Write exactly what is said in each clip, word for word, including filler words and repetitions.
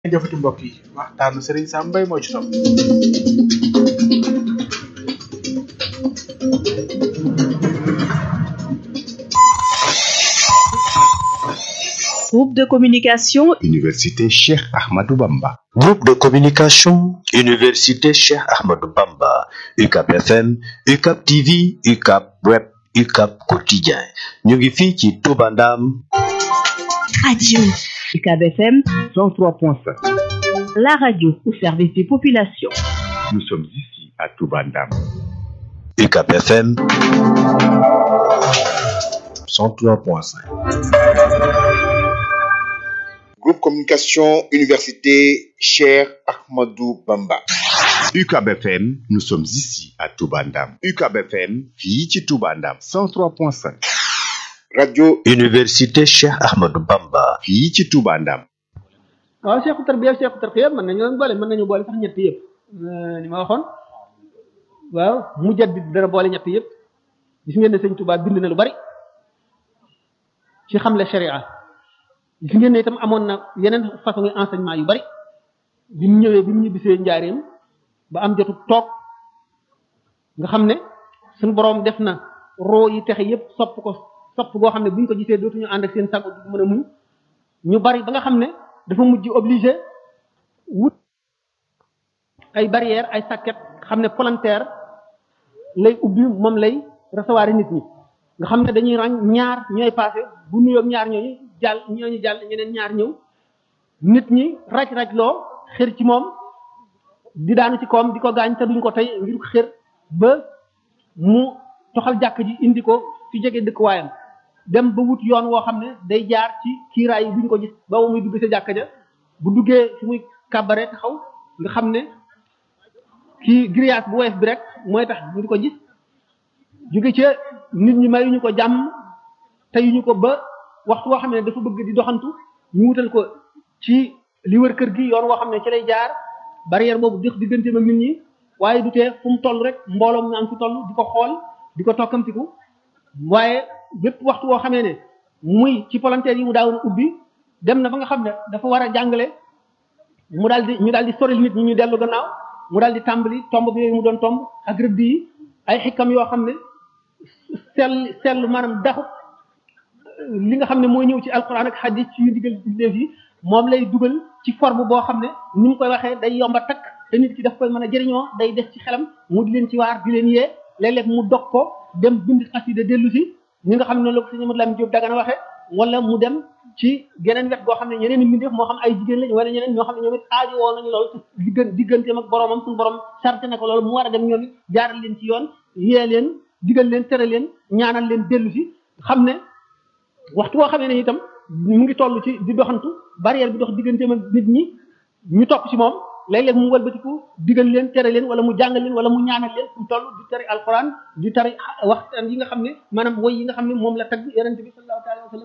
jëfati mbokk yi waxtaanu Serigne Sam Mbaye moo ci topp. Groupe de communication Université Cheikh Ahmadou Bamba. Groupe de communication Université Cheikh Ahmadou Bamba. U C A P F M, U C A P T V, U C A P Web, U C A P Quotidien. ñu ngi fii ci Touba Ndam. Radio U C A B F M cent trois point cinq. La radio au service des populations. Nous sommes ici à Touba Ndam. U C A P F M cent trois point cinq. Groupe communication Université Cheikh Ahmadou Bamba. U C A B F M, nous sommes ici à Touba Ndam. U C A B F M, fii ci Touba Ndam cent trois point cinq. Radio Université Cheikh Ahmadou Bamba. fii ci Touba Ndam. waaw Cheikhu Tarbiya Cheikhu Tarqiya mën nañu leen boole mën nañu boole sax ñett yëpp ni ma waxoon waaw mujaddid dana boole ñett yëpp gis ngeen ne sëñ Touba bind na lu bari ci xamle sharia gis ngeen ne itam amoon na yeneen façon enseignement yu bari bi mu ñëwee bi mu ñibbisee njaareem ba am jotu toog nga xam ne suñu boroom def na roo yi texe yëpp sopp ko sopp goo xam ne buñ ko gisee dootuñu ànd ak seen sago du mën a muñ ñu bari ba nga xam ne dafa mujj obligé wut ay barrière ay sàkket xam ne volontaire lay ubbi moom lay recevoir nit ñi nga xam ne dañuy ràññ ñaar ñooy passé bu nuyoog ñaar ñooñu jàll ñooñu jàll ñeneen ñaar ñëw nit ñi raj-raj loo xër ci moom di daanu ci koom di ko gaañ te duñ ko tey ngir xër ba mu toxal jàkk ji indi ko fi jege dëkkuwaayam dem ba wut yoon woo xam ne day jaar ci kiiraay yi duñ ko gis ba muy dugg sa jàkka ja bu duggee fi muy kàbbare taxaw nga xam ne kii grillage bu woyof bi rek mooy tax ñu di ko gis jóge ca nit ñi mayuñu ko jàmm teyuñu ko ba waxtu woo xam ne dafa bëgg di doxantu ñu wutal ko ci li wër kër gi yoon woo xam ne ci lay jaar barrière boobu dëx digganteem ak nit ñi waaye du tee fu mu toll rek mbooloo mu am fi toll di ko xool di ko tokkamtiku waaye bépp waxtu woo xamee ne muy ci volontaire yi mu daawoon ubbi dem na ba nga xam ne dafa war a jàngale mu daal di ñu daal di soril nit ñi ñu dellu gannaaw mu daal di tàmbali tomb bi yooyu mu doon tomb ak rëdd yi ay xikam yoo xam ne sell sell maanaam daxu li nga xam ne mooy ñëw ci alquran ak hadith ci yu digal def yi moom lay dugal ci forme boo xam ne ni mu koy waxee day yomba takk te nit ki daf koy mën a jëriñoo day def ci xelam mu di leen ci waar di leen yee léeg-léeg mu dog ko dem bind xasida dellu si ñi nga xam ne la ko sëñ Amadou Lamine Diop Dagana waxee wala mu dem ci geneen wet goo xam ne ñeneen i mbindeef moo xam ay jigéen lañ wala ñeneen ñoo xam ne ñoom it aajo woon nañu loolu diggan digganteem ak boromam suñu borom chargé na ko loolu mu war a dem ñoom it jaaral leen ci yoon yee leen digal leen tere leen ñaanal leen dellu si xam ne waxtu woo xamee ne itam mu ngi toll ci di doxantu barrière bi dox digganteem ak nit ñi ñu topp ci moom léeg-léeg mu walbatiku digal leen tere leen wala mu jàngal leen wala mu ñaanal leen fu mu toll di tari alquran di tari waxtaan yi nga xam ne maanaam woy yi nga xam ne moom la tagg yonent bi sallallahu alayhi wa sallam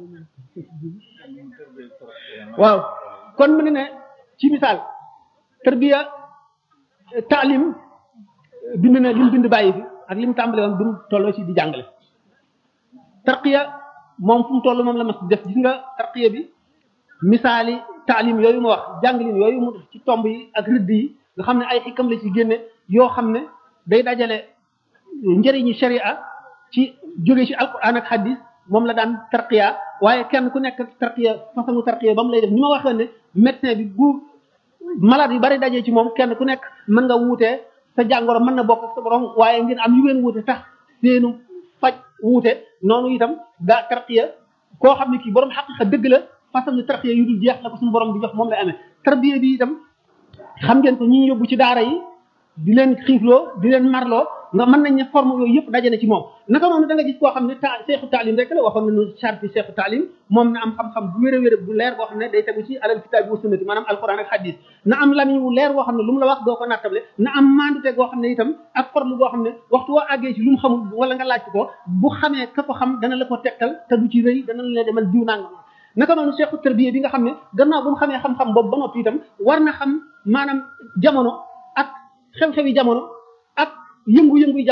waaw kon mu ne ne ci misaal tarbiya taalim bind na lim bind bàyyi fi ak lim tàmbale woon bi mu tolloo ci di jàngale tarqiya moom fu mu toll moom la mas def gis nga tarqiya bi misaali taalim yooyu ma wax jàngalin yooyu mu ci tomb yi ak rëdd yi nga xam ne ay xikam la ci génne yoo xam ne day dajale njëriñi sharia ci jóge ci alquran ak hadis moom la daan tarqiya waaye kenn ku nekk tarqiya façon tarqiya ba mu lay def ni ma waxoon ne médecin bi bu malade yu bari dajee ci moom kenn ku nekk mën nga wuutee sa jàngoro mën na bokk ak sa borom waaye ngir am yu ngeen wuute tax seenu faj wuute noonu itam daa tarqiya koo xam ne kii borom xaqiqa dëgg la façon de tarbiya yu dul jeex la ko suñu borom di jox moom lay amee tarbiya bi itam xam ngeen ko ñi ñu yóbbu ci daara yi di leen xiifloo di leen marloo nga mën nañ ne forme yooyu yëpp daje na ci moom naka noonu da nga gis koo xam ne ta seexu taalim rek la waxoon nañu charte seexu taalim moom na am xam-xam bu wér a wér bu leer boo xam ne day tegu ci alal kitaab wa sunnati maanaam alquran ak hadis na am lamiñ wu leer boo xam ne lu mu la wax doo ko nattable na am mandute goo xam ne itam ak forme boo xam ne waxtu woo àggee ci lu mu xamul wala nga laaj ko bu xamee ka ko xam dana la ko tegtal te du ci rëy dana la demal diw nangam naka noonu seexu tarbiya bi nga xam ne gannaaw bu mu xamee xam-xam boobu ba noppi itam war na xam maanaam jamono ak xew-xewi jamono ak yëngu-yëngu jamono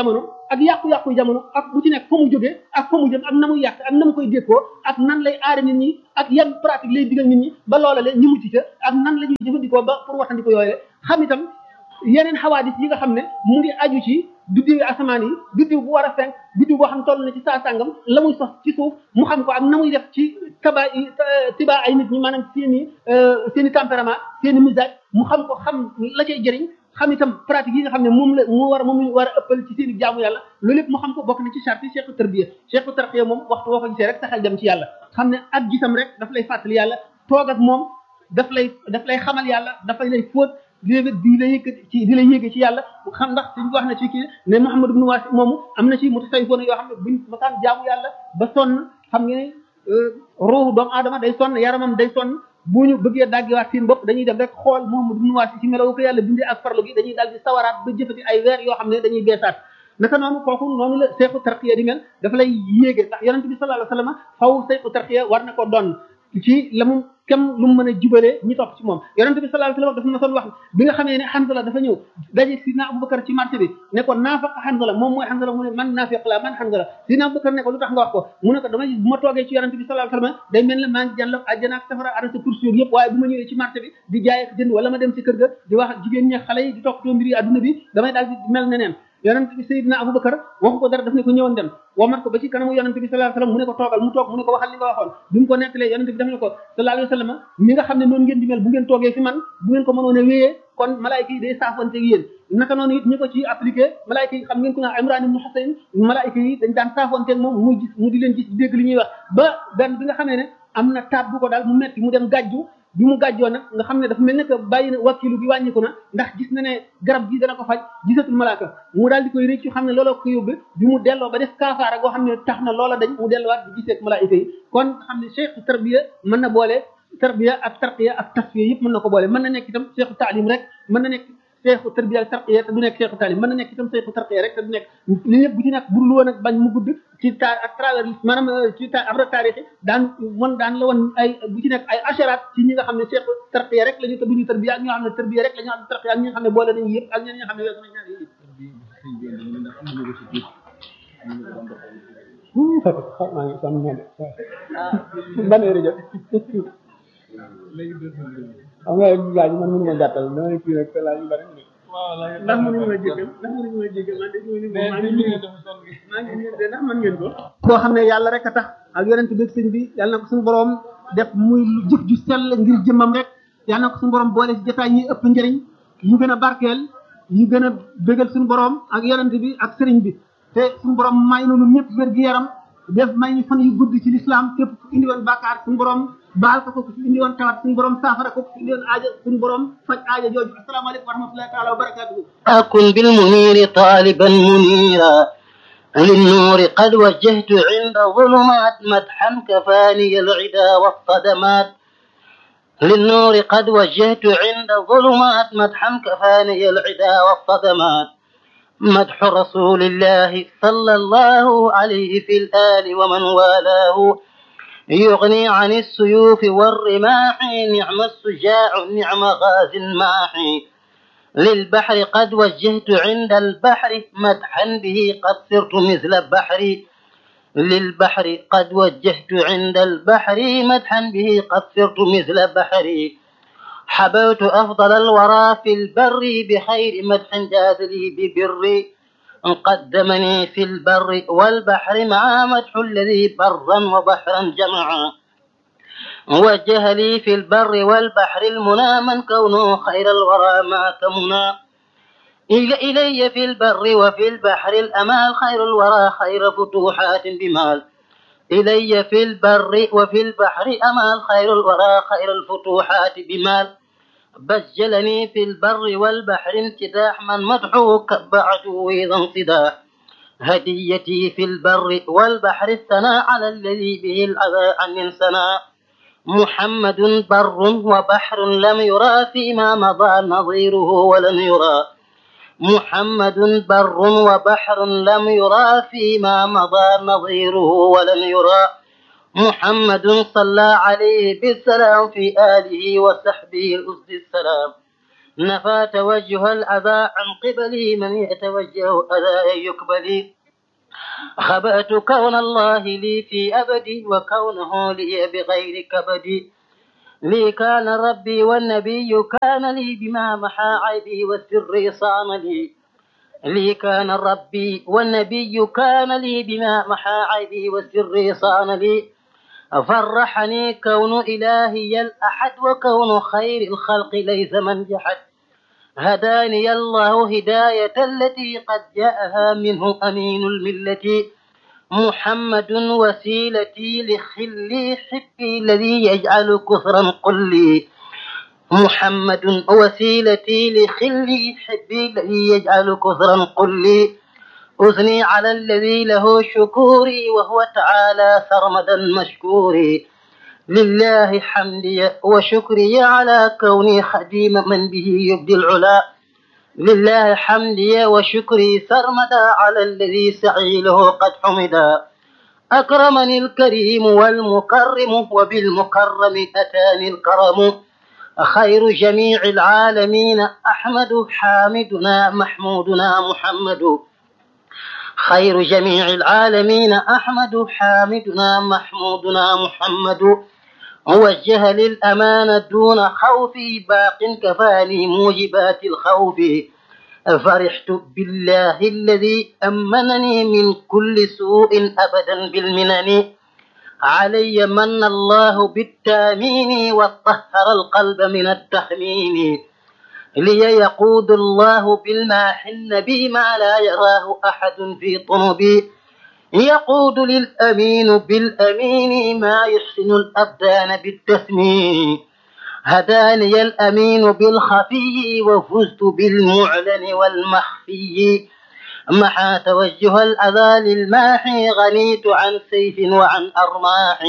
ak yàqu-yàqu jamono ak bu ci nekk fa mu jógee ak fa mu jëm ak na muy yàq ak na mu koy dékkoo ak nan lay aare nit ñi ak yan pratique lay digal nit ñi ba loola le ñu mucc ca ak nan la ñuy jëfandikoo ba pour waxandiko yooyu xam itam yeneen xawaadis yi nga xam ne mu ngi aju ci biddiw asamaan yi biddiw bu war a fenk biddiw boo xam toll na ci saa sàngam la muy sos ci suuf mu xam ko ak na muy def ci taba tiba ay nit ñi maanaam seen i seen i tempérament seen i misage mu xam ko xam la cay jëriñ xam itam pratique yi nga xam ne moom la mu war a moom war a ëppal ci seen i jaamu yàlla loolu lépp mu xam ko bokk na ci charte yi cheikhu tarbiya cheikhu tarbiya moom waxtu boo ko gisee rek saxal dem ci yàlla xam ne ak gisam rek daf lay fàttali yàlla toog ak moom daf lay daf lay xamal yàlla dafay lay fóot di la di la yëkkati ci di la yéege ci yàlla xam ndax suñu wax na ci kii ne Muhammad ibn Wasi moomu am na ci mutasawwifoon yoo xam ne buñ masaan jaamu yàlla ba sonn xam nga ne ruuhu doomu aadama day sonn yaramam day sonn bu ñu bëggee daggiwaat seen bopp dañuy dem rek xool Muhammad ibn Wasi ci melaw ko yàlla bindee ak farlu gi dañuy daal di sawaraat ba jëfati ay weer yoo xam ne dañuy beesaat naka noonu kooku noonu la seexu tarqiya di mel dafa lay yéege ndax yonent bi sallallahu alayhi wasallam faw seexu tarqiya war na ko doon ci la mu kem lu mu mën a jubalee ñi topp ci moom yonent bi sallallahu alayhi wasallam dafa ma son wax bi nga xamee ne Hanzala dafa ñëw daje sidna Abubakar ci marché bi ne ko naafaq Hanzala moom mooy Hanzala mu ne man naafiq la man Hanzala sidna Abubakar ne ko lu tax nga wax ko mu ne ko dama bu ma toogee ci yonent bi sallallahu alayhi wasallam day mel ne maa ngi jàll àjjana ak safara arrêté course yooyu yëpp waaye bu ma ñëwee ci marché bi di jaay ak jënd wala ma dem ci kër ga di wax ak jigéen ñi xale yi di toppatoo mbiri adduna bi damay daal di mel neneen yonent bi Seydina Abubakar waxu ko dara daf ne ko ñëwoon dem womat ko ba ci kanamu yonent bi sallallahu alayhi wasallam mu ne ko toogal mu toog mu ne ko waxal li nga waxoon bi mu ko nettalee yonent bi daf ne ko sallallahu alayhi wasallam mi nga xam ne noonu ngeen di mel bu ngeen toogee fi man bu ngeen ko mënoon a wéyee kon malaayika yi day saafante ak yéen naka noonu it ñi ko ci appliqué malaayika yi xam ngeen ko naa Imran ibn Husayn malaayika yi dañ daan saafante ak moom muy gis mu di leen gis dégg li ñuy wax ba benn bi nga xamee ne am na taab bu ko daal mu metti mu dem gàjju bi mu gàjjoo nag nga xam ne dafa mel ne que bàyyi na wakilu bi wàññiku na ndax gis na ne garab gi dana ko faj gisatul malaaka mu daal di koy rëccu xam ne looloo ko yóbbe bi mu delloo ba def kaafaara goo xam ne tax na loola dañ mu delluwaat di gisee ak malaayika yi kon xam ne cheikhu tarbiya mën na boole tarbiya ak tarqiya ak tasfiya yëpp mën na ko boole mën na nekk itam cheikhu taalim rek mën na nekk cheikhu tarbiya ak tarqiya te du nekk cheikhu taalim mën na nekk itam cheikhu tarqiya rek te du nekk li lépp bu ci nekk burul woon ak bañ mu gudd ci ta à travers maanaam ci ta abra taarix daan mën daan la woon ay bu ci nekk ay asharaat ci ñi nga xam ne cheikhu tarqiya rek la ñu te duñu tarbiya ak ñoo xam ne tarbiya rek la ñu xam ne tarqiya ak ñi nga xam ne boole nañu yëpp ak ñeneen ñi nga xam ne weesu nañ ñaar yëpp maa ngi sonn ñoo de ban heure jot xam nga laaj man mënu ma gàttal damay kii rek laaj yu bari ndax mënuñu ma jéggal ndax mënuñu ma jéggal man de maa ngi maa ngi de ndax mën ngeen ko koo xam ne yàlla rek a tax ak yonent bi sëñ bi yàlla na ko suñu borom def muy jëf ju sell ngir jëmmam rek yàlla na ko suñu borom boole ci jotaay ñi ëpp njëriñ yu gën a barkeel yu gën a bégal suñu borom ak yonent bi ak sëriñ bi te suñu borom may na ñun ñëpp wér gi yaram def may ñu fan yu gudd ci l'islam képp ku indi woon bàkkaar suñu borom baal ko ko ku indi woon tawat suñu borom saafara ko ku indi woon aaja suñu borom faj aaja jooju asalaamaaleykum wa rahmatullahi taala wa barakatuhu أكن بالمنير طالبا منيرا للنور قد وجهت عند ظلمات مدحا كفاني العدا والصدمات للنور قد وجهت عند ظلمات مدحا كفاني العدا والصدمات مدح رسول الله صلى الله عليه في الآل ومن والاه يغني عن السيوف والرماح نعم السجاع نعم غاز ماحي للبحر قد وجهت عند البحر مدحا به قد صرت مثل البحر للبحر قد وجهت عند البحر مدحا به قد صرت مثل بحري حبوت أفضل الورى في البر بخير مدح جاد لي ببري قدمني في البر والبحر مع مدح الذي برا وبحرا جمعا وجه لي في البر والبحر المنى من كونه خير الورى ما كمنا إلي في البر وفي البحر الأمال خير الورى خير فتوحات بمال إلي في البر وفي البحر أمال خير الورى خير الفتوحات بمال بجلني في البر والبحر انتداح من مدحوه كب عدوي ذا انصداح هديتي في البر والبحر الثناء على الذي به الأذى عن سنا محمد بر وبحر لم يرى فيما مضى نظيره ولن يرى محمد بر وبحر لم يرى فيما مضى نظيره ولن يرى محمد صلى عليه بالسلام في آله وصحبه الأسد السلام نفى توجه الأذى عن قبلي من يتوجه أذى يقبلي خبأت كون الله لي في أبدي وكونه لي بغير كبدي لي كان ربي والنبي كان لي بما محى عيبي والسر صان لي لي كان ربي والنبي كان لي بما محى عيبي والسر صان لي فرحني كون إلهي الأحد وكون خير الخلق ليس من جحد هداني الله هداية التي قد جاءها منه أمين الملة محمد وسيلتي لخلي حبي الذي يجعل كثرا قلي محمد وسيلتي لخلي حبي الذي يجعل كثرا قلي أثني على الذي له شكوري وهو تعالى سرمدا مشكوري لله حمدي وشكري على كوني خديم من به يبدي العلا لله حمدي وشكري سرمدا على الذي سعيله قد حمدا أكرمني الكريم والمكرم وبالمكرم أتاني الكرم خير جميع العالمين أحمد حامدنا محمودنا محمد خير جميع العالمين أحمد حامدنا محمودنا محمد وجه للأمانة دون خوفي باق كفاني موجبات الخوف فرحت بالله الذي أمنني من كل سوء أبدا بالمنن علي من الله بالتامين وطهر القلب من التخمين لي يقود الله بالماح النبي ما لا يراه أحد في طنبي يقود للأمين بالأمين ما يحسن الأبدان بالتثمين هداني الأمين بالخفي وفزت بالمعلن والمخفي محى توجه الأذى للماحي غنيت عن سيف وعن أرماح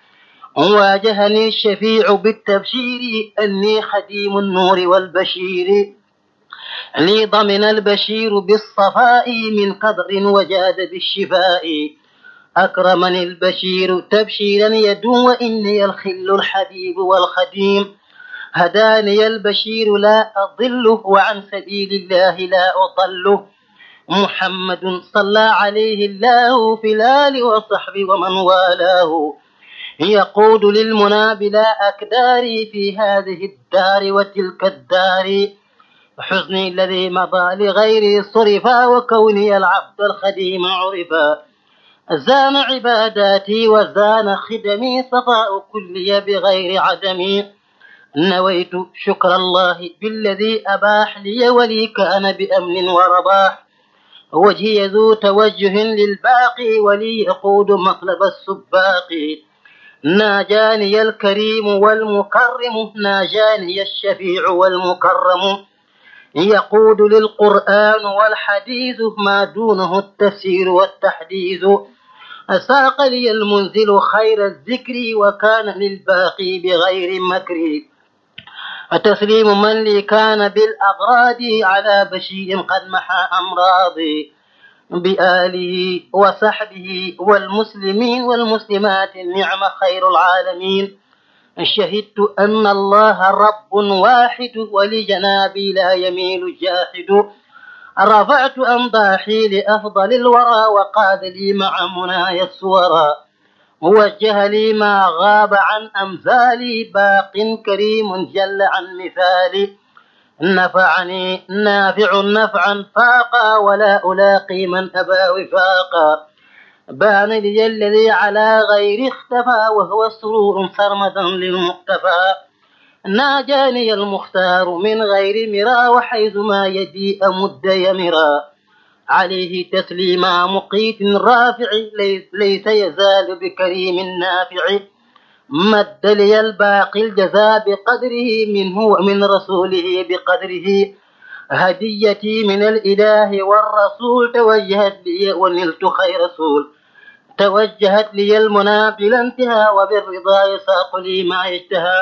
واجهني الشفيع بالتبشير أني خديم النور والبشير لي ضمن البشير بالصفاء من قدر وجاد بالشفاء أكرمني البشير تبشيرا يدوم وإني الخل الحبيب والخديم هداني البشير لا أضله وعن سبيل الله لا أضله محمد صلى عليه الله في الآل وصحبه ومن والاه يقود للمنى بلا أكدار في هذه الدار وتلك الدار حزني الذي مضى لغيري صرفا وكوني العبد الخديم عرفا زان عباداتي وزان خدمي صفاء كلي بغير عدمي نويت شكر الله بالذي أباح لي ولي كان بأمن ورباح وجهي ذو توجه للباقي ولي يقود مطلب السباق ناجاني الكريم والمكرم ناجاني الشفيع والمكرم يقود للقرآن والحديث ما دونه التفسير والتحديث أساق لي المنزل خير الذكر وكان للباقي بغير مكر تسليم من لي كان بالأغراض على بشير قد محى أمراضي بآله وصحبه والمسلمين والمسلمات النعم خير العالمين شهدت أن الله رب واحد ولجنابي لا يميل جاحد رفعت أمضاحي لأفضل الورى وقاد لي مع منايا السورى ووجه لي ما غاب عن أمثالي باق كريم جل عن مثالي نفعني نافع نفعا فاقا ولا ألاقي من أبى وفاقا بان لي الذي على غير اختفى وهو سرور سرمدا للمختفى ناجاني المختار من غير مرى وحيث ما يدي أمد يمرا عليه تسليما مقيت رافع ليس يزال بكريم نافع مد لي الباقي الجزاء بقدره منه ومن رسوله بقدره هديتي من الإله والرسول توجهت لي ونلت خير رسول توجهت لي المنى بلا انتهى وبالرضا يساق لي ما يشتهى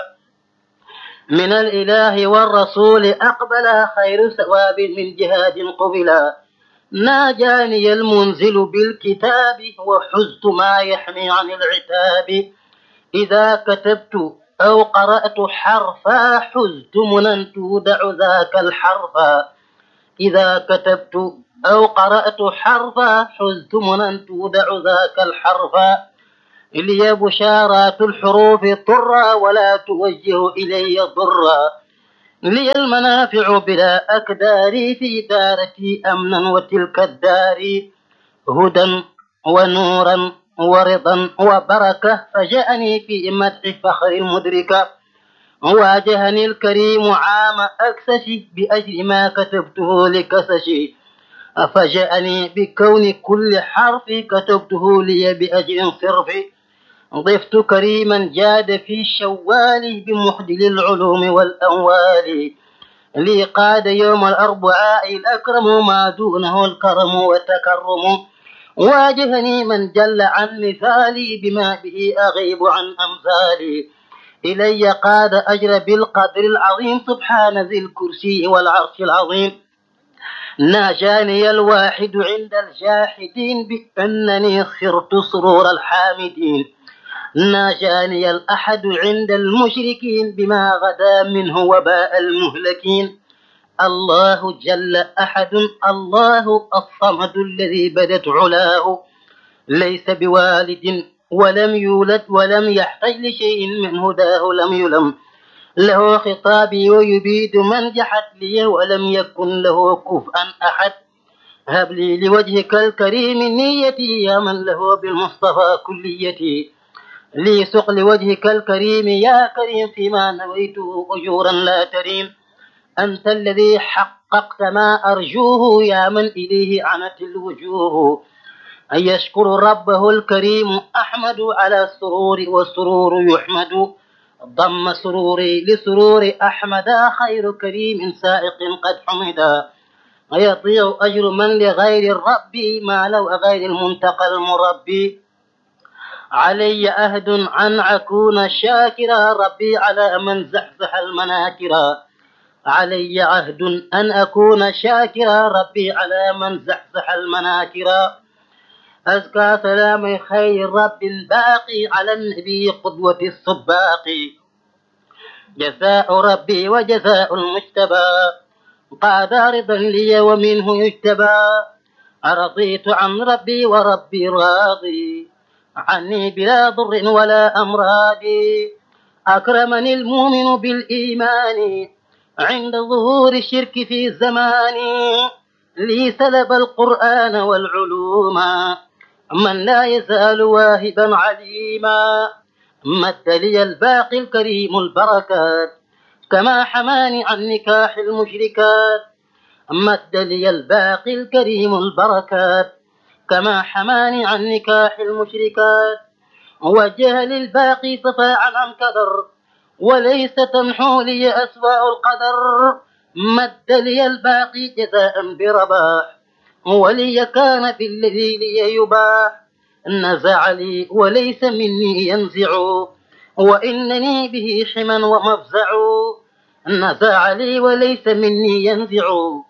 من الإله والرسول أقبل خير ثواب من جهاد قبلا ناجاني المنزل بالكتاب وحزت ما يحمي عن العتاب إذا كتبت أو قرأت حرفا حزت منى تودع ذاك الحرفا إذا كتبت أو قرأت حرفا حزت منا تودع ذاك الحرفا لي بشارات الحروف طرا ولا توجه إلي ضرا لي المنافع بلا أكدار في دارتي أمنا وتلك الدار هدى ونورا ورضا وبركة فجاءني في مدح فخر المدركة واجهني الكريم عام أكسشي بأجل ما كتبته لكسشي فجاءني بكون كل حرف كتبته لي بأجل صرف ضفت كريما جاد في الشوال بمحدل العلوم والأموال لي قاد يوم الأربعاء الأكرم ما دونه الكرم والتكرم واجهني من جل عن مثالي بما به أغيب عن أمثالي إلي قاد أجر بالقدر العظيم سبحان ذي الكرسي والعرش العظيم ناجاني الواحد عند الجاحدين بأنني صرت سرور الحامدين ناجاني الأحد عند المشركين بما غدا منه وباء المهلكين الله جل أحد الله الصمد الذي بدت علاه ليس بوالد ولم يولد ولم يحتج لشيء من هداه لم يلم له خطابي ويبيد من جحد لي ولم يكن له كفءا أحد هب لي لوجهك الكريم نيتي يا من له بالمصطفى كليتي لي سق لوجهك الكريم يا كريم فيما نويته أجورا لا تريم أنت الذي حققت ما أرجوه يا من إليه عنت الوجوه أن يشكر ربه الكريم أحمد على السرور والسرور يحمد ضم سروري لسرور أحمد خير كريم سائق قد حمدا يضيع أجر من لغير الرب ما لو غير المنتقى المربي علي أهد أن أكون شاكرا ربي على من زحزح المناكرا علي عهد أن أكون شاكرا ربي على من زحزح المناكرا أزكى سلام خير رب باقي على النبي قدوة الصباق جزاء ربي وجزاء المجتبى قاد رضا لي ومنه يجتبى رضيت عن ربي وربي راضي عني بلا ضر ولا أمراض أكرمني المؤمن بالإيمان عند ظهور الشرك في الزمان لي سلب القرآن والعلوم من لا يزال واهبا عليما مد لي الباقي الكريم البركات كما حماني عن نكاح المشركات مد لي الباقي الكريم البركات كما حماني عن نكاح المشركات وجه للباقي صفاعا عن كدر وليس تمحو لي أسواء القدر مد لي الباقي جزاء برباح ولي كان في الذي لي يباح نزع لي وليس مني ينزع وإنني به حما ومفزع نزع لي وليس مني ينزع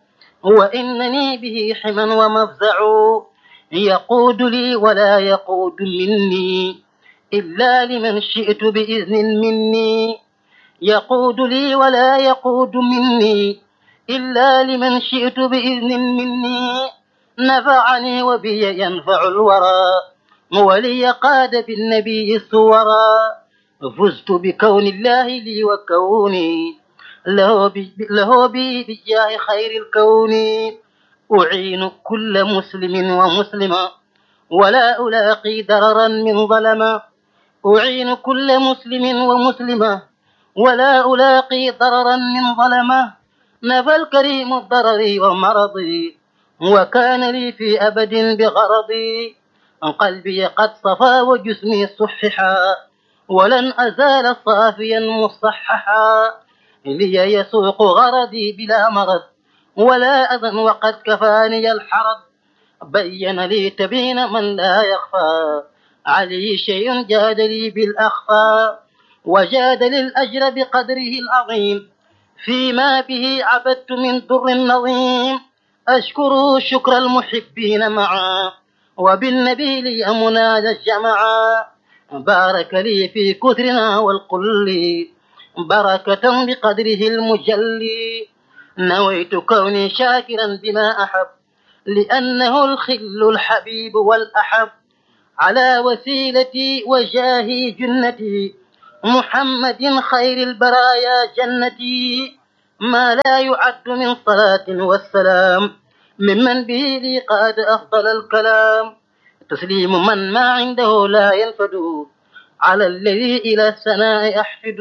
وإنني به حما ومفزع يقود لي ولا يقود مني إلا لمن شئت بإذن مني يقود لي ولا يقود مني إلا لمن شئت بإذن مني نفعني وبي ينفع الورى ولي قاد بالنبي الصورى فزت بكون الله لي وكوني له بي, له بي بجاه خير الكون أعين كل مسلم ومسلمة ولا ألاقي ضررا من ظلمة أعين كل مسلم ومسلمة ولا ألاقي ضررا من ظلمة نفى الكريم الضرر ومرضي وكان لي في أبد بغرضي قلبي قد صفى وجسمي صححا ولن أزال صافيا مصححا لي يسوق غرضي بلا مرض ولا أذن وقد كفاني الحرض بين لي تبين من لا يخفى عليه شيء جاد لي بالأخفى وجاد للأجر بقدره العظيم فيما به عبدت من در نظيم أشكر شكر المحبين معا وبالنبي لي مناجى الجمعا بارك لي في كثرنا والقل بركة بقدره المجلي نويت كوني شاكرا بما أحب لأنه الخل الحبيب والأحب على وسيلتي وجاهي جنتي محمد خير البرايا جنتي ما لا يعد من صلاة والسلام ممن به لي قاد أفضل الكلام تسليم من ما عنده لا ينفد على الذي إلى السماء أحفد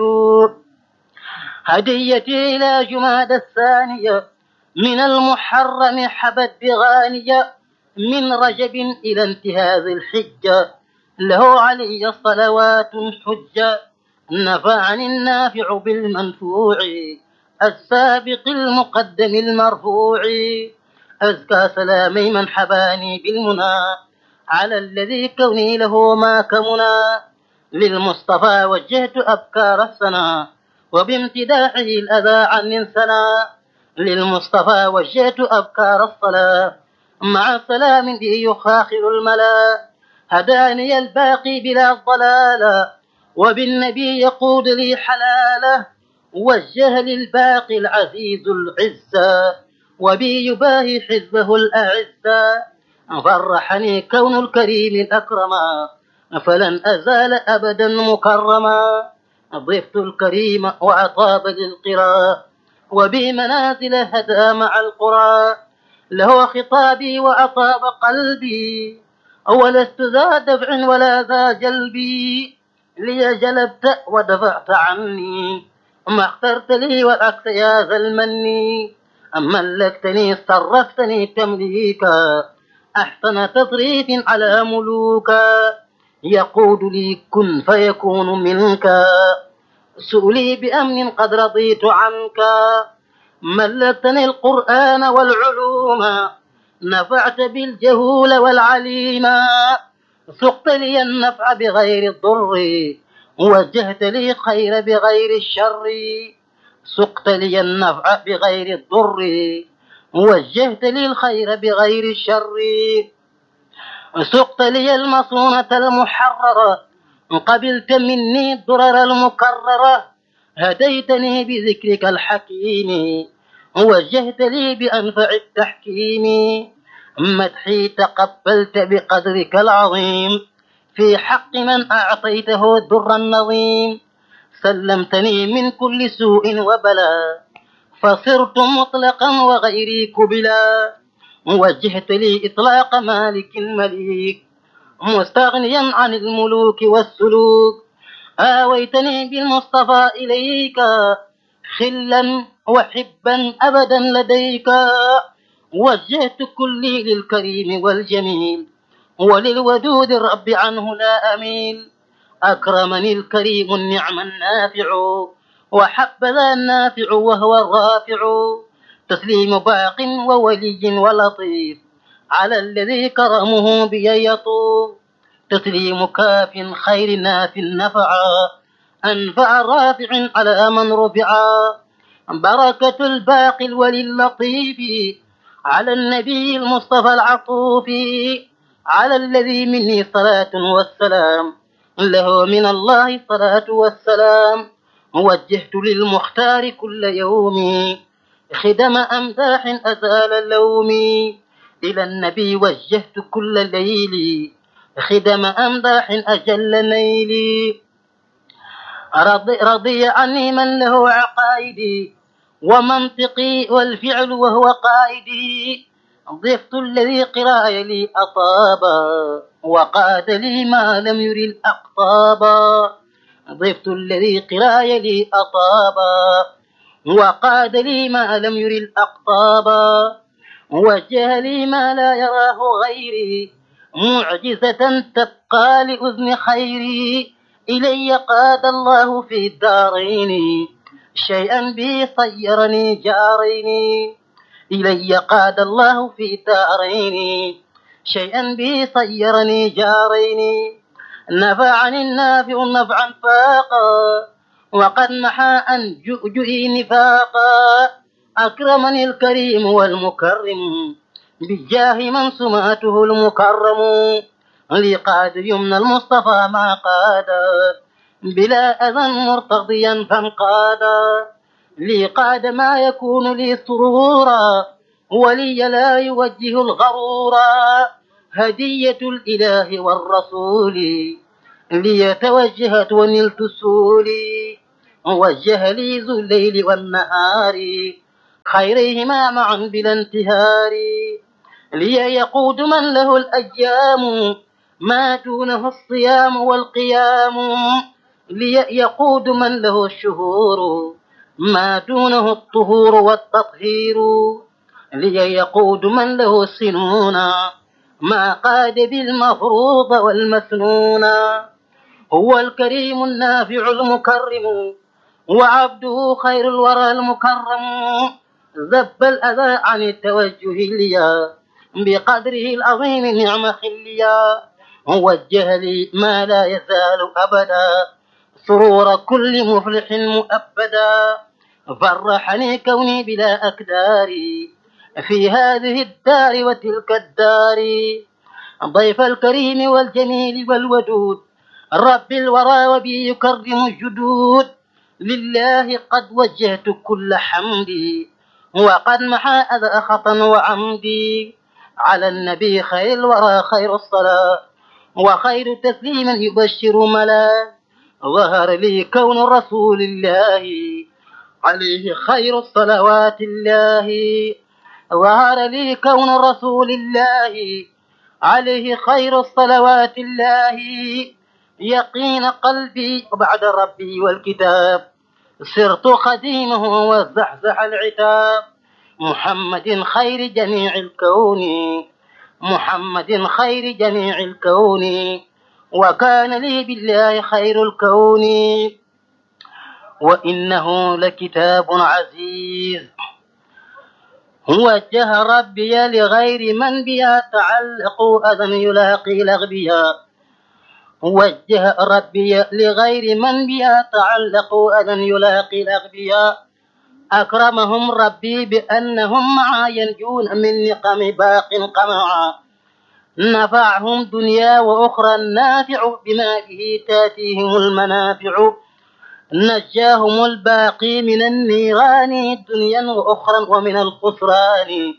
هديتي إلى جماد الثانية من المحرم حبت بغانية من رجب إلى انتهاز الحجة له علي الصلوات حجة نفعني النافع بالمنفوع السابق المقدم المرفوع أزكى سلامي من حباني بالمنى على الذي كوني له ما كمنى للمصطفى وجهت أبكار السنة وبامتداحه الأذى عن سنا للمصطفى وجهت أبكار الصلاة مع السلام به يخاخر الملا هداني الباقي بلا ضلالة وبالنبي يقود لي حلالة وجه للباقي العزيز العزة وبي يباهي حزبه الأعزة فرحني كون الكريم الأكرما فلن أزال أبدا مكرما ضفت الكريم وأطاب للقراء وبمنازل هدى مع القرى له خطابي وأطاب قلبي ولست ذا دفع ولا ذا جلبي لي جلبت ودفعت عني ما اخترت لي والعكس يا ذا المني ملكتني صرفتني تمليكا أحسن تصريف على ملوكا يقول لي كن فيكون منك سؤلي بأمن قد رضيت عنك ملكتني القرآن والعلوم نفعت بالجهول والعليم سقت لي النفع بغير الضر وجهت لي خير بغير الشر سقت لي النفع بغير الضر وجهت لي الخير بغير الشر سقت لي المصونة المحررة قبلت مني الضرر المكررة هديتني بذكرك الحكيم وجهت لي بأنفع التحكيم مدحي تقبلت بقدرك العظيم في حق من أعطيته الدر النظيم سلمتني من كل سوء وبلاء فصرت مطلقا وغيري كبلا وجهت لي إطلاق مالك مليك مستغنيا عن الملوك والسلوك آويتني بالمصطفى إليك خلا وحبا أبدا لديك وجهت كلي للكريم والجميل وللودود الرب عنه لا أميل أكرمني الكريم النعم النافع وحبذا النافع وهو الرافع تسليم باق وولي ولطيف على الذي كرمه بي يطوف تسليم كاف خير ناف نفعا أنفع رافع على من رفعا بركة الباقي الولي اللطيف على النبي المصطفى العطوف على الذي مني صلاة والسلام له من الله الصلاة والسلام وجهت للمختار كل يوم خدم أمداح أزال اللوم إلى النبي وجهت كل ليل خدم أمداح أجل نيلي رضي, رضي عني من له عقائدي ومنطقي والفعل وهو قائدي ضفت الذي قراء لي أطابا وقاد لي ما لم ير الأقطابا ضفت الذي قراء لي أطابا وقاد لي ما لم ير الأقطابا وجه لي ما لا يراه غيري معجزة تبقى لأذن خيري إلي قاد الله في الدارين شيئا بي صيرني جارين إلي قاد الله في الدارين شيئا بي صيرني جارين نفعني النافع نفعا فاقا وقد محى أن جؤجئي نفاقا أكرمني الكريم والمكرم بجاه من سماته المكرم لقاد يمن المصطفى ما قاد بلا أذى مرتضيا فانقادا لي قاد ما يكون لي سرورا ولي لا يوجه الغرورا هدية الإله والرسول لي توجهت ونلت سولي وجه لي ذو الليل والنهار خيريهما معا بلا انتهار لي يقود من له الأيام ما دونه الصيام والقيام لي يقود من له الشهور ما دونه الطهور والتطهير لي يقود من له السنون ما قاد بالمفروض والمسنون هو الكريم النافع المكرم وعبده خير الورى المكرم ذب الأذى عن التوجه ليا بقدره العظيم نعم خليا وجه لي ما لا يزال أبدا سرور كل مفلح مؤبدا فرحني كوني بلا أكدار في هذه الدار وتلك الدار ضيف الكريم والجميل والودود رب الورى وبي يكرم الجدود لله قد وجهت كل حمدي وقد محى أذى خطا وعمدي على النبي خير الورى خير الصلاة وخير تسليما يبشر ملا ظهر لي كون رسول الله عليه خير الصلوات الله ظهر لي كون رسول الله عليه خير الصلوات الله يقين قلبي بعد ربي والكتاب صرت خديمه وزحزح العتاب محمد خير جميع الكون محمد خير جميع الكون وكان لي بالله خير الكون وإنه لكتاب عزيز وجه ربي لغير من بها تعلق أذن يلاقي الأغبياء وجه ربي لغير من بها تعلق أذن يلاقي الأغبياء أكرمهم ربي بأنهم معا ينجون من نقم باق قمعا نفعهم دنيا وأخرى النافع بما به تاتيهم المنافع نجاهم الباقي من النيران دنيا وأخرى ومن الخسران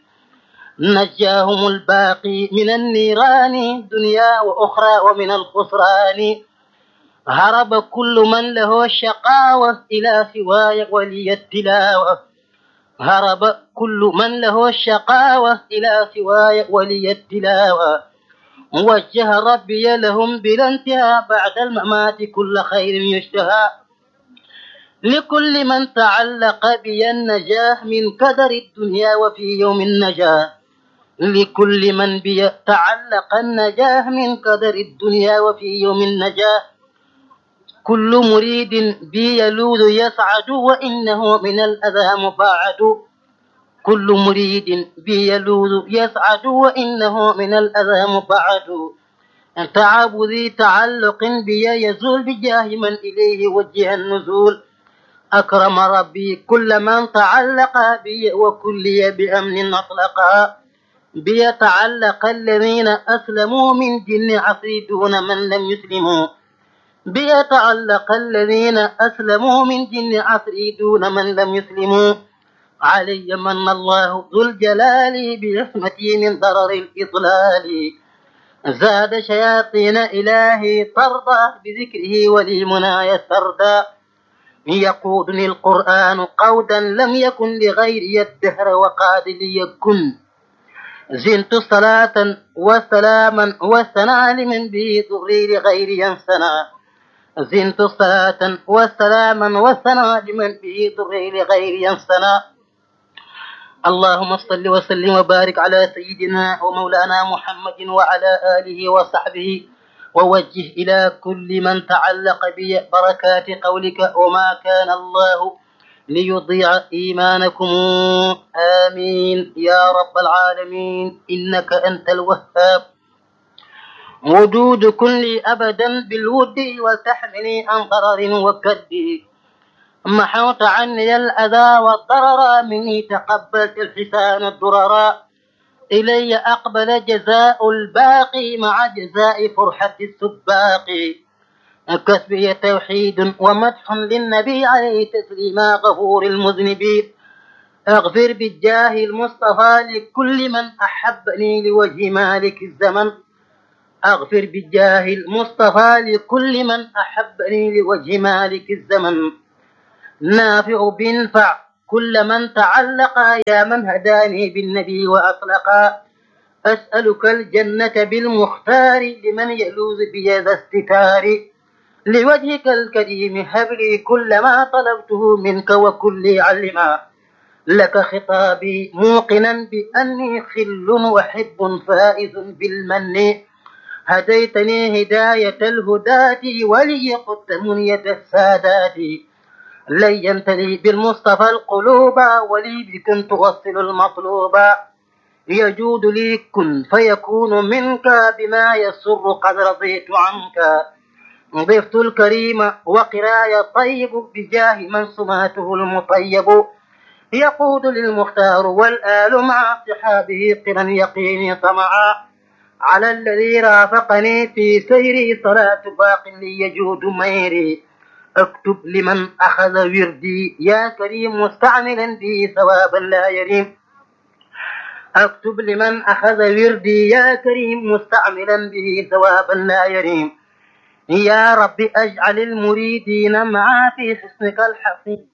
نجاهم الباقي من النيران دنيا وأخرى ومن الخسران هرب كل من له شقاوة إلى سواي ولي التلاوة هرب كل من له شقاوة إلى سواي ولي التلاوة وجه ربي لهم بلا انتهاء بعد الممات كل خير يشتهى لكل من تعلق بي النجاة من كدر الدنيا وفي يوم النجاة لكل من بي تعلق النجاة من كدر الدنيا وفي يوم النجاة كل مريد بي يلوذ يسعد وإنه من الأذى مباعد كل مريد بي يلوذ يسعد وإنه من الأذى مباعد تعب ذي تعلق بي يزول بجاه من إليه وجه النزول أكرم ربي كل من تعلق بي وكلي بأمن أطلقا بيتعلق الذين أسلموا من جن عصي دون من لم يسلموا بيتعلق الذين أسلموا من جن عصي دون من لم يسلموا علي من الله ذو الجلال بعصمتي من ضرر الإضلال زاد شياطين إلهي طردا بذكره ولي منايا سردا يقودني القرآن قودا لم يكن لغيري الدهر وقاد ليكن زنت صلاة وسلاما وثناء لمن به ضري لغير ينسنا زنت صلاة وسلاما وثناء لمن به ضري لغير ينسنا اللهم صل وسلم وبارك على سيدنا ومولانا محمد وعلى آله وصحبه ووجه إلى كل من تعلق ببركات قولك وما كان الله ليضيع إيمانكم آمين يا رب العالمين إنك أنت الوهاب وجود كل أبدا بالود وتحمني عن ضرر وكد محوت عني الأذى والضرر مني تقبلت الحسان الضرر إلي أقبل جزاء الباقي مع جزاء فرحة السباق كسبي توحيد ومدح للنبي عليه تسليما غفور المذنبين أغفر بالجاه المصطفى لكل من أحبني لوجه مالك الزمن أغفر بالجاه المصطفى لكل من أحبني لوجه مالك الزمن نافع بينفع كل من تعلق يا من هداني بالنبي وأطلقا أسألك الجنة بالمختار لمن يلوذ بيد استتار لوجهك الكريم هب لي كل ما طلبته منك وكل علما لك خطابي موقنا بأني خل وحب فائز بالمن هديتني هداية الهداة ولي قدت منية السادات لينت لي بالمصطفى القلوب ولي بكم توصل المطلوب يجود لي كن فيكون منك بما يسر قد رضيت عنك ضفت الكريم وقراي طيب بجاه من سماته المطيب يقود للمختار والآل مع صحابه قرا يقيني طمعا على الذي رافقني في سيري صلاة باق لي يجود ميري اكتب لمن أخذ وردي يا كريم مستعملا به ثوابا لا يريم اكتب لمن أخذ وردي يا كريم مستعملا به ثوابا لا يريم يا رب أجعل المريدين معا في حسنك الحصين